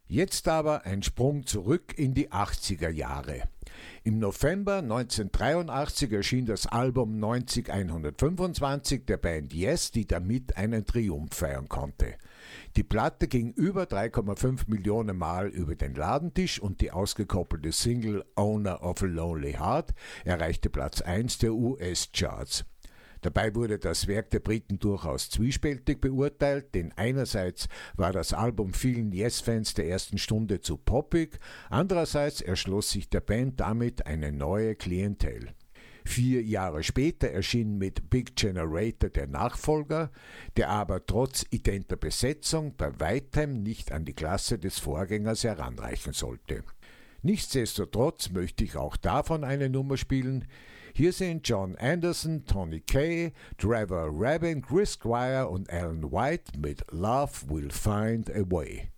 Jetzt aber ein Sprung zurück in die 80er Jahre. Im November 1983 erschien das Album 90125 der Band Yes, die damit einen Triumph feiern konnte. Die Platte ging über 3,5 Millionen Mal über den Ladentisch und die ausgekoppelte Single Owner of a Lonely Heart erreichte Platz 1 der US-Charts. Dabei wurde das Werk der Briten durchaus zwiespältig beurteilt, denn einerseits war das Album vielen Yes-Fans der ersten Stunde zu poppig, andererseits erschloss sich der Band damit eine neue Klientel. 4 Jahre später erschien mit Big Generator der Nachfolger, der aber trotz identer Besetzung bei weitem nicht an die Klasse des Vorgängers heranreichen sollte. Nichtsdestotrotz möchte ich auch davon eine Nummer spielen. Hier sind John Anderson, Tony Kaye, Trevor Rabin, Chris Squire und Alan White mit Love Will Find a Way.